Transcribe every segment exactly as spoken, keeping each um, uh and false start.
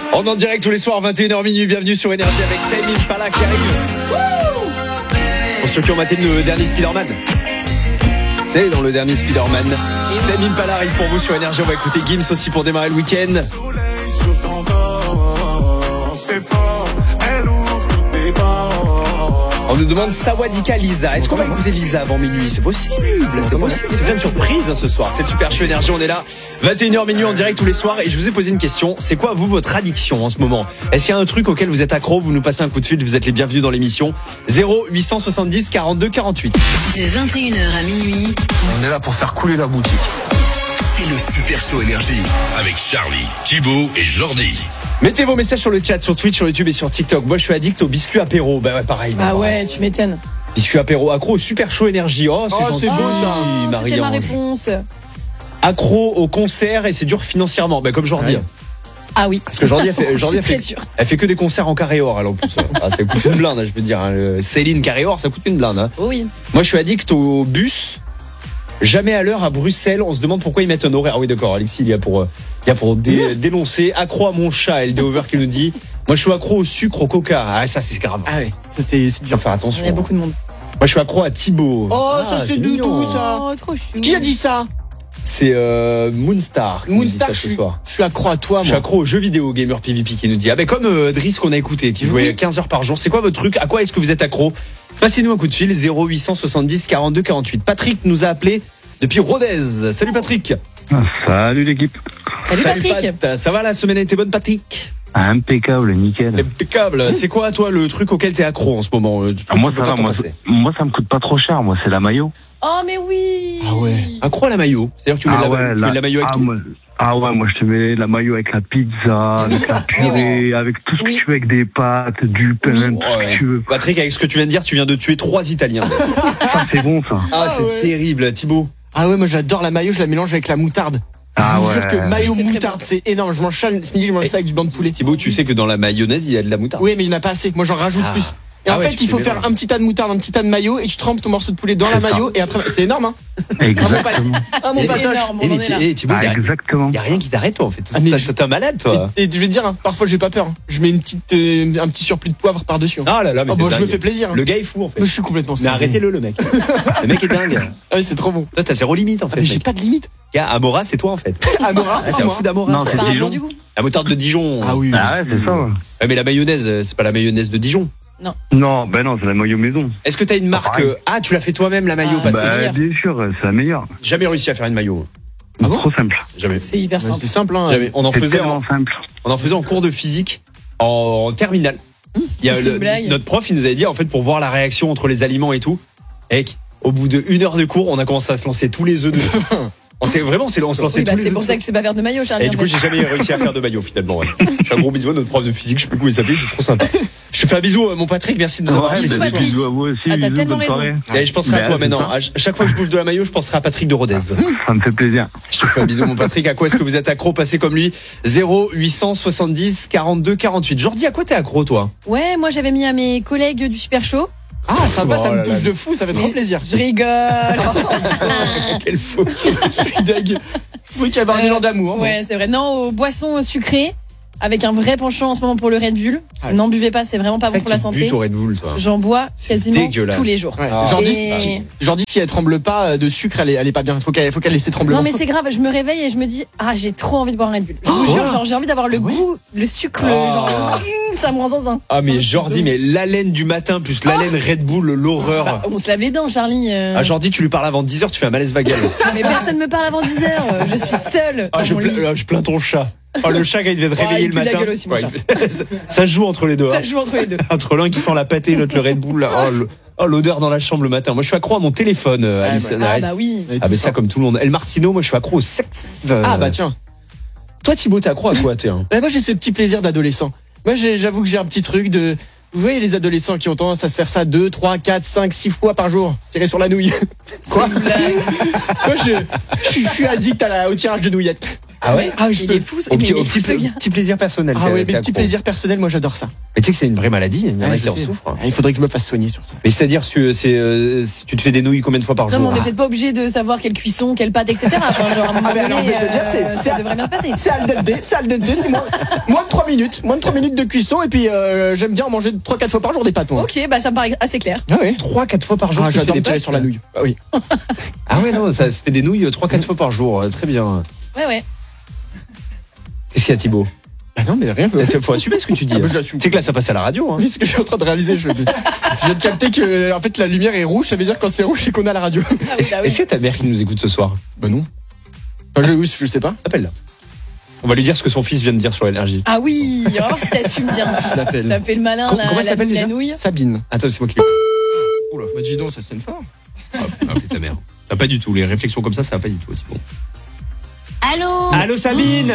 On est en direct tous les soirs, vingt et une heures minuit. Bienvenue sur Énergie avec Tame Impala qui arrive. Pour ceux qui ont maté le dernier Spider-Man, c'est dans le dernier Spider-Man. Tame Impala arrive pour vous sur Énergie. On va écouter Gims aussi pour démarrer le week-end. On nous demande Sawadika Lisa. Est-ce qu'on va écouter Lisa avant minuit? C'est possible, c'est possible. C'est plein de surprises hein, ce soir. C'est le Super Show Énergie, on est là. vingt et une heures minuit en direct tous les soirs. Et je vous ai posé une question. C'est quoi, vous, votre addiction en ce moment? Est-ce qu'il y a un truc auquel vous êtes accro? Vous nous passez un coup de fil, vous êtes les bienvenus dans l'émission. zéro huit cent soixante-dix quarante-deux quarante-huit. De vingt et une heures à minuit. On est là pour faire couler la boutique. C'est le Super Show Énergie avec Charlie, Thibaut et Jordi. Mettez vos messages sur le chat, sur Twitch, sur YouTube et sur TikTok. Moi, je suis addict au biscuit apéro. Bah ouais, pareil. Ah ouais, tu m'étonnes. Biscuit apéro, accro au Super Show Énergie. Oh, c'est, oh, gentil, c'est beau ça. Oh, C'était ma réponse. Accro au concert et c'est dur financièrement. Bah comme Jordi. Ouais. Ah oui. Parce que Jordi a fait, Jordi a fait, dur. elle fait que des concerts en carré or. Alors, plus, ah, ça coûte une blinde, je peux dire. Hein. Céline carré or, ça coûte une blinde. Hein. Oh oui. Moi, je suis addict au bus. Jamais à l'heure à Bruxelles. On se demande pourquoi ils mettent un horaire. Ah oui, d'accord. Alexis, il y a pour, il y a pour dé, dénoncer. Accro à mon chat. L D Over qui nous dit. Moi, je suis accro au sucre, au coca. Ah, ça, c'est grave. Ah ouais. Ça, c'est, c'est dur. Faut faire attention. Il y a beaucoup de monde. Moi, je suis accro à Thibaut. Oh, ah, ça, c'est, c'est doudou, ça. Oh, trop chou. Qui a dit ça? C'est euh, Moonstar. Moonstar, je suis, je suis accro à toi, moi. Je suis accro aux jeux vidéo, Gamer P V P qui nous dit. Ah, ben, comme euh, Driss qu'on a écouté, qui jouait oui. quinze heures par jour. C'est quoi votre truc? À quoi est-ce que vous êtes accro? Passez-nous un coup de fil. zéro huit cent soixante-dix quarante-deux quarante-huit. Patrick nous a appelé depuis Rodez. Salut Patrick. Salut l'équipe. Salut, Salut Patrick. Pat. Ça va, la semaine a été bonne, Patrick? Impeccable, nickel. Impeccable. C'est quoi, toi, le truc auquel t'es accro en ce moment? Ah, moi, ça va, moi, moi, ça me coûte pas trop cher. Moi, c'est la maillot. Oh, mais oui. Ah ouais. Accro à la maillot. C'est-à-dire que tu mets, ah la, ouais, tu la, mets la maillot avec ah, tout. Moi, ah ouais, moi, je te mets la maillot avec la pizza, avec la purée, avec tout ce oui. que tu veux, avec des pâtes, du pain, oui. tout ouais. ce que tu veux. Patrick, avec ce que tu viens de dire, tu viens de tuer trois Italiens. Ça, c'est bon, ça. Ah, c'est ah ouais. terrible. Thibaut. Ah ouais, moi, j'adore la maillot, je la mélange avec la moutarde. Ah je vous ouais. jure que maillot c'est moutarde, c'est énorme. Je mange ça ce midi, je mange ça avec du blanc de poulet. Thibaut, tu sais que dans la mayonnaise, il y a de la moutarde. Oui, mais il n'y en a pas assez. Moi, j'en rajoute ah. plus. Et ah en ouais, fait, il faut faire mélanges. un petit tas de moutarde, un petit tas de maillot, et tu trempes ton morceau de poulet dans la maillot, et après, c'est énorme, hein. Exactement. Ah, mon patoche. Et mais et Thibaut, ah, exactement. Il y a rien qui t'arrête, toi, en fait. Ah, mais t'es je... un malade, toi. Et, et je vais te dire, hein, parfois, j'ai pas peur. Hein. Je mets une petite, euh, un petit surplus de poivre par-dessus. Hein. Ah là là, mais oh, bon, je me fais plaisir. Hein. Le gars est fou, en fait. Moi, je suis complètement Mais arrêtez-le, le mec. Le mec est dingue. Ah oui, c'est trop bon. Toi, t'as zéro limite, en fait. Ah, mais j'ai pas de limite. Gars, Amora, c'est toi, en fait. Amora, c'est un fou d'Amora. Non, c'est Dijon. La moutarde de Dijon. Ah oui. Ah ouais, c'est ça. Ouais, mais la mayonnaise, c'est pas la mayonnaise de Dijon. Non. Non, ben non, c'est la maillot maison. Est-ce que t'as une marque? Ah, tu l'as fait toi-même, la maillot? Ah, bah, bien sûr, c'est la meilleure. Jamais réussi à faire une maillot. Ah bon? Trop simple. Jamais. C'est hyper simple. C'est simple, hein. Jamais. On en c'est faisait en, simple. On en faisait en cours de physique, en terminale. Mmh, il y a le, notre prof, il nous avait dit, en fait, pour voir la réaction entre les aliments et tout, et au bout de une heure de cours, on a commencé à se lancer tous les œufs de. On s'est vraiment, on se lançait oui, bah tous les c'est pour ça que je sais pas faire de maillot, Charlie. Et du coup, j'ai jamais réussi à faire de maillot finalement. Ouais. Je fais un gros bisou à notre prof de physique, je sais plus comment il s'appelle, c'est trop sympa. Je te fais un bisou, mon Patrick, merci de nous avoir dit. Bisous, Patrick. bisous à vous aussi. Ah, t'as tellement raison. Et je penserai à toi maintenant. À chaque fois que je bouge de la maillot, je penserai à Patrick de Rodez. Ça me fait plaisir. Je te fais un bisou, mon Patrick. À quoi est-ce que vous êtes accro? Passez comme lui. zéro huit cent soixante-dix quarante-deux quarante-huit. Jordi, à quoi t'es accro, toi? Ouais, moi j'avais mis à mes collègues du Super Show. Ah, sympa, oh ça me là touche là. de fou, ça fait trop plaisir. Je rigole. Quel faux. Je suis dingue. Faut qu'il y ait un élan d'amour. Euh, ouais, c'est vrai. Non, aux boissons sucrées, avec un vrai penchant en ce moment pour le Red Bull. Ah, N'en buvez pas, c'est vraiment pas bon pour la santé. Red Bull, toi. J'en bois quasiment dégueulasse. tous les jours. Ouais. Ah. Jordi, et... si, Jordi, si elle tremble pas de sucre, elle est, elle est pas bien. Faut qu'elle, faut qu'elle laisse trembler. Non, mais c'est grave. Je me réveille et je me dis, ah, j'ai trop envie de boire un Red Bull. Je vous oh, jure, genre, j'ai envie d'avoir le ouais. goût, le sucre, oh. genre, ça me rend zinzin. Ah, mais Jordi, mais l'haleine du matin plus l'haleine oh. Red Bull, l'horreur. Bah, on se lave les dents, Charlie. Euh... Ah, Jordi, tu lui parles avant dix heures, tu fais un malaise vagal. Mais personne me parle avant dix heures. Je suis seule. Ah, je, pla- je plains ton chat. Oh, le chat, quand il devait te réveiller ouais, le matin. La gueule aussi, ouais, ça joue entre les deux. Ça hein. joue entre les deux. Entre l'un qui sent la pâtée, l'autre le Red Bull. Oh, le, oh, l'odeur dans la chambre le matin. Moi, je suis accro à mon téléphone, euh, ah, Alice. bah, ah, bah oui. Ah, mais ça, ça, comme tout le monde. El Martino, moi, je suis accro au sexe. Ah, bah tiens. Toi, Thibaut, t'es accro à quoi, toi? Bah, moi, j'ai ce petit plaisir d'adolescent. Moi, j'ai, j'avoue que j'ai un petit truc de. Vous voyez les adolescents qui ont tendance à se faire ça deux, trois, quatre, cinq, six fois par jour, tirer sur la nouille. Quoi? Moi je, je, je suis addict à la, au tirage de nouillettes. Ah ouais? Ah, je Il peux- est fou, Au mais petit, il est au fou, petit, ce gars. petit plaisir personnel. Ah t'es- ouais, t'es mes petits accro. plaisirs personnels, moi j'adore ça. Mais tu sais que c'est une vraie maladie. Il y en a Ouais, qui je en sais. souffrent. Ah, il faudrait que je me fasse soigner sur ça. Mais c'est-à-dire, tu, c'est, euh, si tu te fais des nouilles combien de fois par Non, jour? mais on n'est peut-être pas obligé de savoir quelle cuisson, quelle pâte, et cetera. Enfin, genre, à un moment Ah, mais donné, alors, je vais te dire, euh, c'est- ça c'est- devrait bien se passer. C'est al dente, c'est al dente, c'est moins, moins de trois minutes, moins de trois minutes de cuisson et puis euh, j'aime bien en manger trois quatre fois par jour des pâtes moi. Ok, bah ça me paraît assez clair. Ah ouais. trois quatre fois par jour. Ah, tu fais j'adore des me tirer pâtes sur la nouille. Ah oui. Ah ouais, non, ça se fait des nouilles trois quatre fois par jour. Euh, Très bien. Ouais, ouais. Qu'est-ce qu'il y a, Thibaut? Ah non mais rien. Il faut assumer ce que tu dis. Ah, bah, hein. j'assume. Tu sais que là, ça passe à la radio. Hein. Oui, ce que je suis en train de réaliser, je, je viens de capter que en fait la lumière est rouge, ça veut dire quand c'est rouge c'est qu'on a la radio. Ah oui, Est-ce bah oui. est-ce que ta mère qui nous écoute ce soir? Bah non. Enfin, je, oui, je sais pas. Appelle-la. On va lui dire ce que son fils vient de dire sur l'énergie. Ah oui, on va voir si t'assumes, tiens. Je l'appelle. Ça fait le malin, Com- la, comment elle la, s'appelle la déjà nouille. Sabine. Attends, c'est moi qui l'ai. Oula, bah dis donc, ça sonne fort. Ah, appelle ta mère. Ça va pas du tout. Les réflexions comme ça, ça va pas du tout aussi bon. Allô? Allô, Sabine?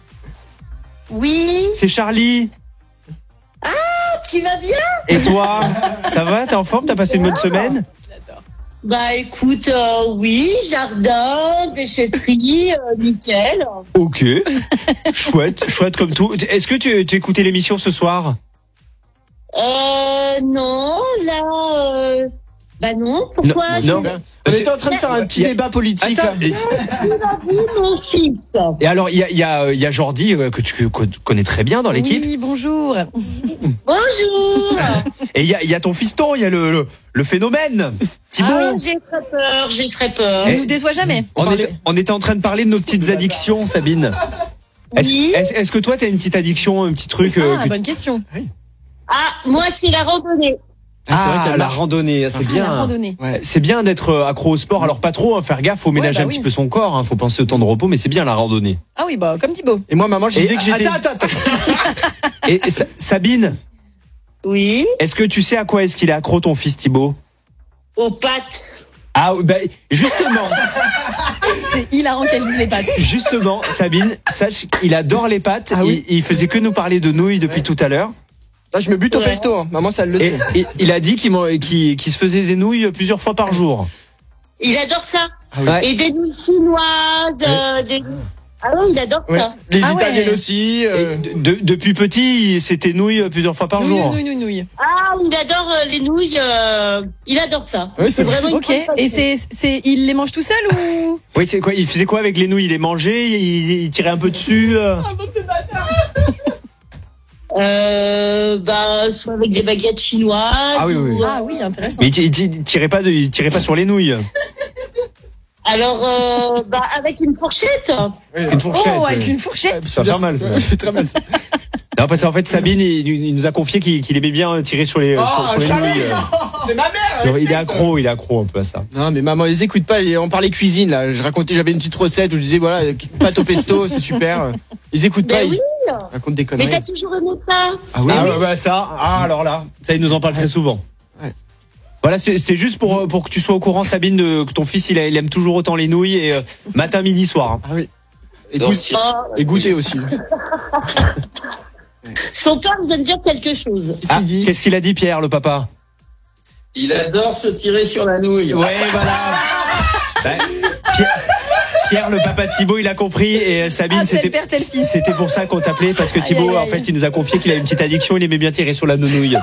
Oui? C'est Charlie. Tu vas bien? Et toi? Ça va? T'es en forme? T'as passé une bonne semaine? Bah écoute, euh, oui, jardin, déchetterie, euh, nickel. Ok. Chouette, chouette comme tout. Est-ce que tu, tu écoutais l'émission ce soir? Euh, non, là, euh, bah non, pourquoi? Non, tu- non. On C'est- était en train de faire un petit Il y a- débat politique Attends, là. et- Oui, mon fils. Et alors, il y a, il y, a, il y a Jordi euh, que tu que tu connais très bien dans l'équipe. Oui, bonjour. Bonjour. Et il y a, il y a ton fiston, il y a le, le, le phénomène. Thibaut. Ah, j'ai très peur, j'ai très peur. On nous déçoit jamais. on, on était, parlait- on était en train de parler de nos petites addictions, Sabine. Est-ce Oui. est-ce- est-ce que toi, t'as une petite addiction, un petit truc euh, Ah, que- bonne question. Ah, moi, c'est la randonnée. Ah, c'est vrai Ah, qu'elle la marche. randonnée, c'est Ah, la bien. randonnée. Ouais. C'est bien d'être euh, accro au sport. Alors pas trop, hein, faire gaffe, faut ménager bah un oui. petit peu son corps. Hein, faut penser au temps de repos, mais c'est bien la randonnée. Ah oui, bah comme Thibaut. Et moi maman, je disais Et- que j'étais. Attends, attends, attends. Et, et Sa- Sabine, Oui. est-ce que tu sais à quoi est-ce qu'il est accro ton fils Thibaut? Aux pâtes. Ah, bah, justement, C'est hilarant qu'elle dise les pâtes. justement, Sabine, sache qu'il adore les pâtes. Ah oui. il, il faisait que nous parler de nouilles depuis tout à l'heure. Là, je me bute au Ouais. pesto. Hein. Maman, ça elle le Et, sait. et il a dit qu'il man- qu'il- qu'il se faisait des nouilles plusieurs fois par jour. Il adore ça. Ouais. Et des nouilles chinoises, euh, des... Ah oui, il adore Ouais. ça. Les Ah ouais. Italiennes aussi. euh, Et de- depuis petit, c'était nouilles plusieurs fois par Nouille, jour. nouille, nouille, nouille. Ah, il adore euh, les nouilles, euh, il adore ça. Ouais, c'est vraiment une Ok. grande Et passion. c'est, c'est, il les mange tout seul ou? Oui, c'est quoi? Il faisait quoi avec les nouilles? Il les mangeait, il, il tirait un peu dessus. euh. Euh, bah, soit avec des baguettes chinoises. Ah oui, oui, oui. ou, euh, Ah oui, intéressant. Mais il, il- il tirait pas, de, il tirait pas sur les nouilles. Alors, euh, bah, avec une fourchette. Une fourchette. Oh, avec ouais. une fourchette. Ça va faire mal, ça. Ouais, c'est très mal. Ça. Non, parce qu'en fait, Sabine, il, il nous a confié qu'il qu'il aimait bien tirer sur les, sur, sur les Charlie, nouilles. euh. c'est ma mère. Genre, il est accro, il est accro un peu à ça. Non mais maman, les écoute pas. On parlait cuisine là. Je racontais, j'avais une petite recette où je disais voilà, pâte au pesto, c'est super. Ils écoutent pas. Ben Ils oui. racontent des Mais conneries. t'as toujours aimé ça. Ah oui. Ah, ouais, bah, ça, ah, alors là, ça, il nous en parle très souvent. Ouais. Voilà, c'est c'est juste pour, pour que tu sois au courant, Sabine, de, que ton fils, il, a- il aime toujours autant les nouilles, et euh, matin, midi, soir. hein. Ah oui. Et, goût- Oh, et goûter aussi. son père vous aime dire quelque chose. Ah, qu'il dit qu'est-ce qu'il a dit, Pierre, le papa? Il adore se tirer sur la nouille. Ouais, voilà. Ouais. Pierre, Pierre, le papa de Thibaut, il a compris, et euh, Sabine, Ah, tel c'était père, tel fils. c'était pour ça qu'on t'appelait, parce que Aïe, Thibaut, aïe, en aïe. fait, il nous a confié qu'il avait une petite addiction, il aimait bien tirer sur la nounouille.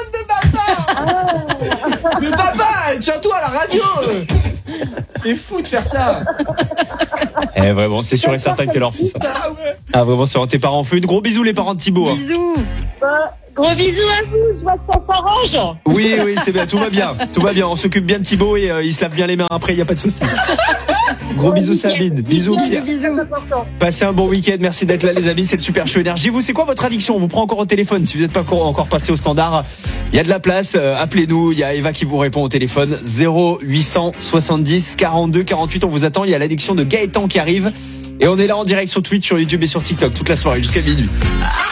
Mais papa, tiens-toi à la radio. C'est fou de faire ça. Eh, vraiment, c'est sûr et certain que t'es leur fils. hein. Ah, vraiment, c'est tes parents en feu. Gros bisous, les parents de Thibaut. hein. Bisous. Bah, gros bisous à vous, je vois que ça s'arrange. Oui, oui, c'est bien, tout va bien. Tout va bien, on s'occupe bien de Thibaut et euh, il se lave bien les mains après, il n'y a pas de souci. Gros bisous, Sabine. Bisous, Pierre. Bisous, bisous. Passez un bon week-end, merci d'être là les amis, c'est le Super Show Énergie. Vous, c'est quoi votre addiction? On vous prend encore au téléphone, si vous n'êtes pas encore encore passé au standard, il y a de la place, euh, appelez-nous, il y a Eva qui vous répond au téléphone, zéro huit cent soixante-dix quarante-deux quarante-huit, on vous attend, il y a l'addiction de Gaëtan qui arrive, et on est là en direct sur Twitch, sur YouTube et sur TikTok toute la soirée jusqu'à minuit.